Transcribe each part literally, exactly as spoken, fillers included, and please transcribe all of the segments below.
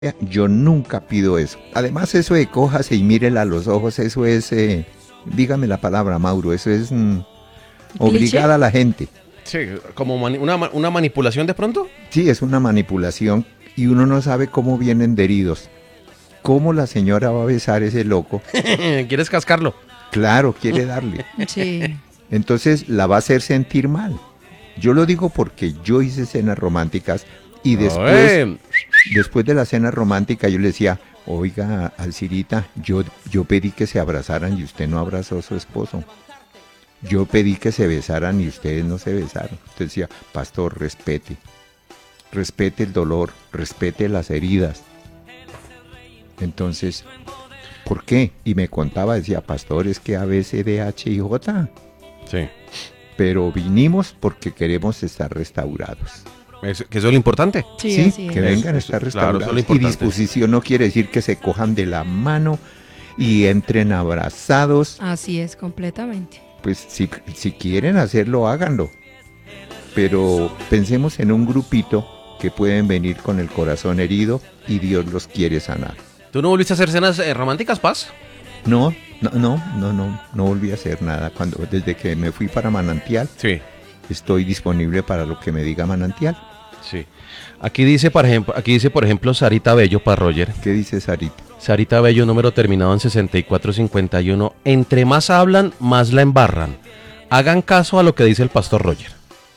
Yo nunca pido eso. Además, eso de cójase y mírela a los ojos, eso es, eh, dígame la palabra, Mauro, eso es mm, obligar a la gente. Sí, como mani- una, ma- una manipulación de pronto. Sí, es una manipulación y uno no sabe cómo vienen de heridos. ¿Cómo la señora va a besar a ese loco? ¿Quieres cascarlo? Claro, quiere darle. Sí. Entonces la va a hacer sentir mal. Yo lo digo porque yo hice escenas románticas y después, Oye, después de la cena romántica yo le decía, oiga, Alcirita, yo, yo pedí que se abrazaran y usted no abrazó a su esposo. Yo pedí que se besaran y ustedes no se besaron. Entonces decía, pastor, respete. Respete el dolor, respete las heridas. Entonces, ¿por qué? Y me contaba, decía, pastor, es que A, B, C, D, H y J. sí. Pero vinimos porque queremos estar restaurados. Es- que eso es lo importante. Sí, Sí, así que es. vengan a Eso- estar claro, eso es restaurados. lo Y importante. disposición no quiere decir que se cojan de la mano y entren abrazados. Así es, completamente. Pues si, si quieren hacerlo, háganlo. Pero pensemos en un grupito que pueden venir con el corazón herido y Dios los quiere sanar. ¿Tú no volviste a hacer escenas eh, románticas, Paz? No, no, no, no, no, no volví a hacer nada. Cuando, desde que me fui para Manantial, Sí. estoy disponible para lo que me diga Manantial. Sí. Aquí dice, por ejemplo, aquí dice, por ejemplo, Sarita Bello para Roger. ¿Qué dice Sarita? Sarita Bello, número terminado en sesenta y cuatro cincuenta y uno. Entre más hablan, más la embarran. Hagan caso a lo que dice el pastor Roger.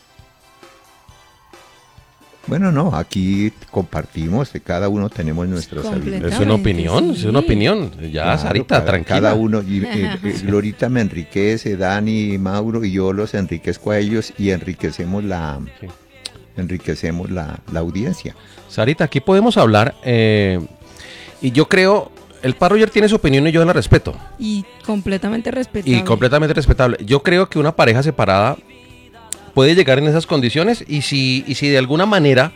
Bueno, no, aquí compartimos, que cada uno tenemos nuestras Completamente. habilidades. Es una opinión, sí. es una opinión. Ya, Claro, Sarita, cada, tranquila. Cada uno, y, eh, eh, Glorita me enriquece, Dani, Mauro, y yo los enriquezco a ellos y enriquecemos la, Sí. enriquecemos la, la audiencia. Sarita, aquí podemos hablar. eh, y yo creo, el Paz Roger tiene su opinión y yo la respeto. Y completamente respetable. Y completamente respetable. Yo creo que una pareja separada puede llegar en esas condiciones y si, y si de alguna manera,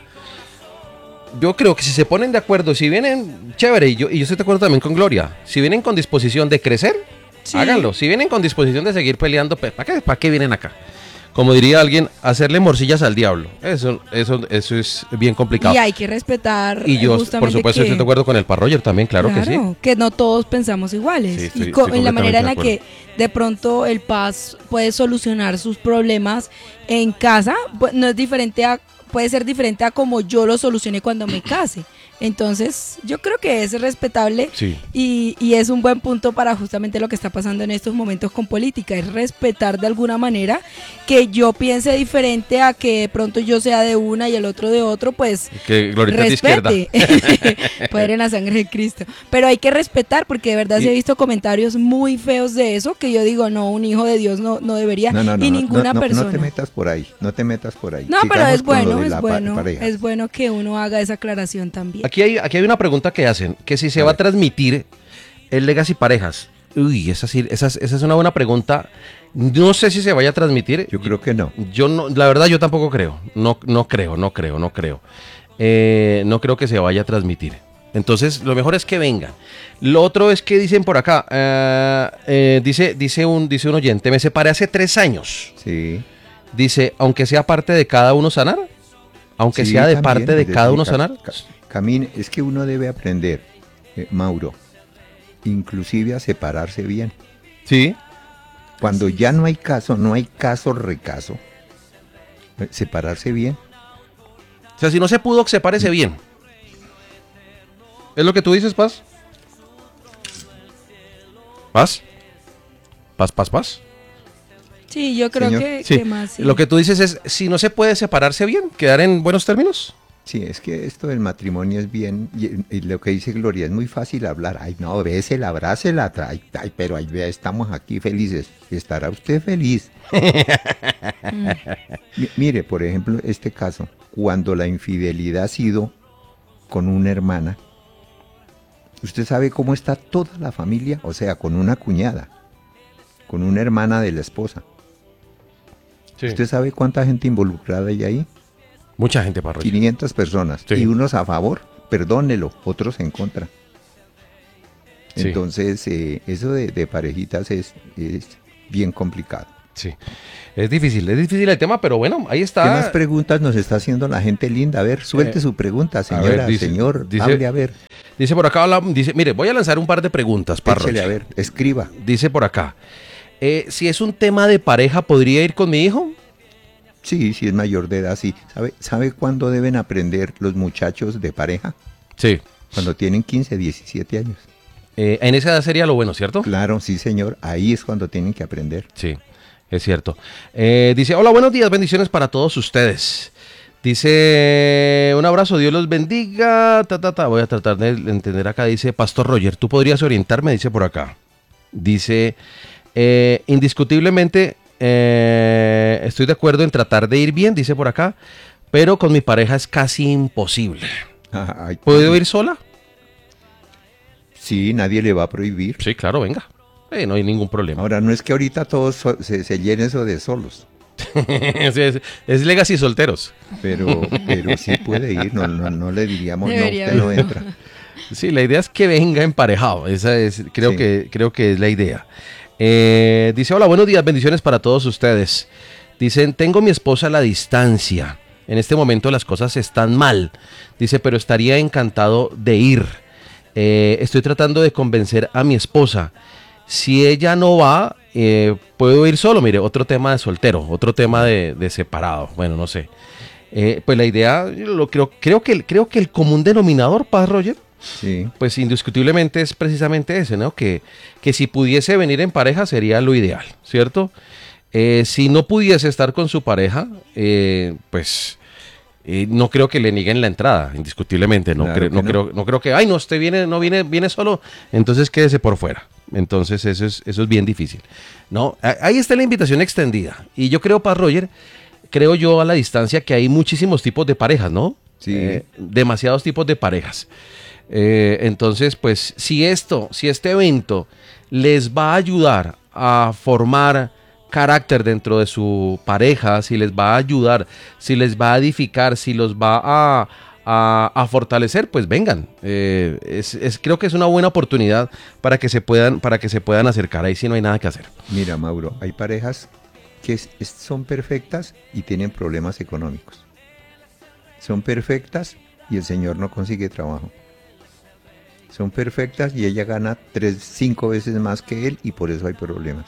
yo creo que si se ponen de acuerdo, si vienen, chévere, y yo, y yo estoy de acuerdo también con Gloria, si vienen con disposición de crecer, Sí. háganlo. Si vienen con disposición de seguir peleando, pues, ¿para qué, ¿para qué vienen acá? Como diría alguien, hacerle morcillas al diablo. Eso, eso, eso es bien complicado. Y hay que respetar. Y yo, por justamente supuesto, que- estoy de acuerdo con el Paz Roger también, claro, que sí. que no todos pensamos iguales. Sí, estoy- y co- estoy en la manera en la completamente que de pronto el Paz puede solucionar sus problemas en casa, pues, no es diferente a, puede ser diferente a como yo lo solucioné cuando me case. Entonces, yo creo que es respetable Sí. y, y es un buen punto para justamente lo que está pasando en estos momentos con política, es respetar de alguna manera que yo piense diferente a que de pronto yo sea de una y el otro de otro, pues Que Glorita es de izquierda. respete. Poder en la sangre de Cristo. Pero hay que respetar porque de verdad Y- sí he visto comentarios muy feos de eso que yo digo, no, un hijo de Dios no, no debería, No, no, no, y no, ninguna no, no, persona. no te metas por ahí, no te metas por ahí. No, pero Sigamos es con lo bueno, de es la pa- bueno, pareja. es bueno que uno haga esa aclaración también. Aquí hay, aquí hay una pregunta que hacen, que si se A va a ver. transmitir el Legacy Parejas. Uy, esa, sí- esa, es- esa es una buena pregunta. No sé si se vaya a transmitir. Yo creo que no. Yo no, la verdad yo tampoco creo. No, no creo, no creo, no creo. Eh, no creo que se vaya a transmitir. Entonces, lo mejor es que vengan. Lo otro es que dicen por acá, eh, eh, dice, dice, un, dice un oyente, me separé hace tres años. Sí. Dice, aunque sea parte de cada uno sanar, aunque Sí, sea de también, parte de es cada decir, uno ca- sanar. ca- Camine, es que uno debe aprender, eh, Mauro, inclusive a separarse bien. Sí. Cuando Así ya es. no hay caso, no hay caso recaso, eh, separarse bien. O sea, si no se pudo, sepárese bien. ¿Es lo que tú dices, Paz? ¿Paz? ¿Paz, paz, paz? Sí, yo creo Señor. que, Sí. que más. sí. Lo que tú dices es, si no se puede separarse bien, quedar en buenos términos. Sí, es que esto del matrimonio es bien, y, y lo que dice Gloria, es muy fácil hablar. Ay, no, bésela, abrácela, ay, ay, pero ay, vea, estamos aquí felices. ¿Estará usted feliz? Mi- mire, por ejemplo, este caso, cuando la infidelidad ha sido con una hermana, ¿usted sabe cómo está toda la familia? O sea, con una cuñada, con una hermana de la esposa. ¿Usted sabe cuánta gente involucrada hay ahí? Mucha gente, Paz Roger. quinientas personas. Sí. Y unos a favor, perdónelo, otros en contra. Sí. Entonces, eh, eso de, de parejitas es, es bien complicado. Sí, es difícil, es difícil el tema, pero bueno, ahí está. ¿Qué más preguntas nos está haciendo la gente linda? A ver, suelte Eh, su pregunta, a señora, ver, dice- señor, dice- hable a ver, Dice por acá, habla- dice, mire, voy a lanzar un par de preguntas para échele a Roger. ver, escriba. Dice por acá, eh, si es un tema de pareja, ¿podría ir con mi hijo? Sí, si es mayor de edad, sí. ¿Sabe, ¿Sabe cuándo deben aprender los muchachos de pareja? Sí. Cuando tienen quince, diecisiete años. Eh, en esa edad sería lo bueno, ¿cierto? Claro, sí, señor, ahí es cuando tienen que aprender. Sí, es cierto. Eh, dice, hola, buenos días, bendiciones para todos ustedes. Dice, un abrazo, Dios los bendiga. Ta, ta, ta. Voy a tratar de entender acá. Dice, Pastor Roger, ¿tú podrías orientarme? Dice por acá. Dice, eh, indiscutiblemente eh, estoy de acuerdo en tratar de ir bien, dice por acá, pero con mi pareja es casi imposible. Ay, ¿Puedo ir sola? Sí, nadie le va a prohibir. Sí, claro, venga. Eh, no hay ningún problema. Ahora, no es que ahorita todos so- se, se llenen eso de solos, es, es, es legacy solteros. pero, pero sí puede ir, no, no, no le diríamos, Debería no, usted no haber. entra. Sí, la idea es que venga emparejado. Esa es, creo, Sí. que, creo que es la idea. Eh, dice, hola, buenos días, bendiciones para todos ustedes. Dicen, tengo mi esposa a la distancia. En este momento las cosas están mal. Dice, pero estaría encantado de ir. Eh, estoy tratando de convencer a mi esposa. Si ella no va, eh, puedo ir solo. Mire, otro tema de soltero, otro tema de, de separado. Bueno, no sé. Eh, pues la idea, yo lo creo, creo que, el- creo que el común denominador, Paz Roger, Sí, pues indiscutiblemente es precisamente ese, ¿no? Que, que si pudiese venir en pareja sería lo ideal, ¿cierto? Eh, si no pudiese estar con su pareja, eh, pues eh, no creo que le nieguen la entrada, indiscutiblemente. No, Claro cre- que no, no. creo, no creo que, ay, no, usted viene, no viene, viene solo, entonces quédese por fuera. Entonces eso es, eso es bien difícil. No, A- ahí está la invitación extendida. Y yo creo, Paz Roger, creo yo a la distancia que hay muchísimos tipos de parejas, ¿no? Sí. Eh, demasiados tipos de parejas. Eh, entonces, pues, si esto, si este evento les va a ayudar a formar carácter dentro de su pareja, si les va a ayudar, si les va a edificar, si los va a, a, a fortalecer, pues vengan. Eh, es, es- creo que es una buena oportunidad para que se puedan, para que se puedan acercar. Ahí sí no hay nada que hacer. mira, Mauro, hay parejas que es- es- son perfectas y tienen problemas económicos. Son perfectas y el señor no consigue trabajo. Son perfectas y ella gana tres, cinco veces más que él y por eso hay problemas.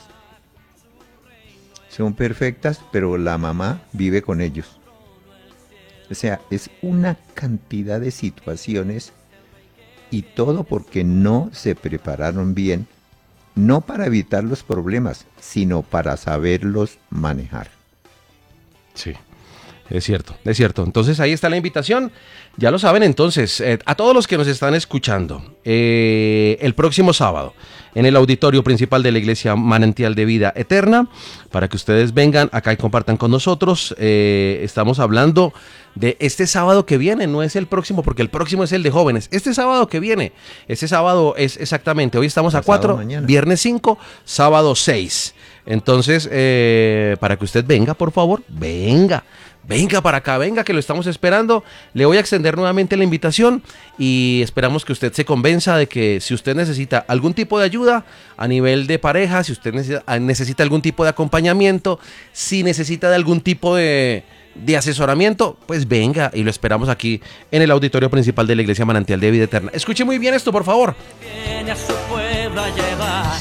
Son perfectas, pero la mamá vive con ellos. O sea, es una cantidad de situaciones y todo porque no se prepararon bien, no para evitar los problemas, sino para saberlos manejar. Sí, es cierto, es cierto. Entonces ahí está la invitación. Ya lo saben entonces, eh, a todos los que nos están escuchando, eh, el próximo sábado en el auditorio principal de la Iglesia Manantial de Vida Eterna, para que ustedes vengan acá y compartan con nosotros. Eh, estamos hablando de este sábado que viene, no es el próximo, porque el próximo es el de jóvenes. Este sábado que viene, este sábado es exactamente, hoy estamos a Pasado cuatro, mañana. viernes cinco, sábado seis. Entonces, eh, para que usted venga, por favor, venga. Venga para acá, venga que lo estamos esperando. Le voy a extender nuevamente la invitación y esperamos que usted se convenza de que si usted necesita algún tipo de ayuda a nivel de pareja, si usted necesita, necesita algún tipo de acompañamiento, si necesita de algún tipo de, de asesoramiento, pues venga y lo esperamos aquí en el auditorio principal de la Iglesia Manantial de Vida Eterna. Escuche muy bien esto, por favor. Viene a su pueblo a llevar.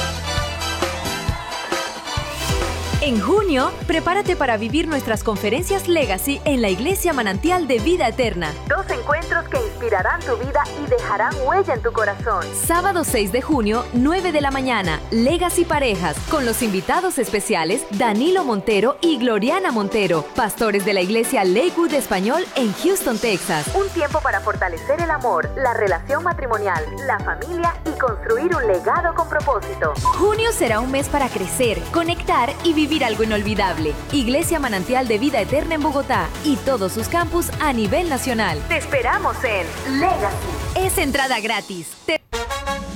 En junio, prepárate para vivir nuestras conferencias Legacy en la Iglesia Manantial de Vida Eterna. Dos encuentros que inspirarán tu vida y dejarán huella en tu corazón. Sábado seis de junio, nueve de la mañana, Legacy Parejas, con los invitados especiales Danilo Montero y Gloriana Montero, pastores de la Iglesia Lakewood Español en Houston, Texas. Un tiempo para fortalecer el amor, la relación matrimonial, la familia y construir un legado con propósito. Junio será un mes para crecer, conectar y vivir algo inolvidable. Iglesia Manantial de Vida Eterna en Bogotá y todos sus campus a nivel nacional. Te esperamos en Legacy. Es entrada gratis. Te-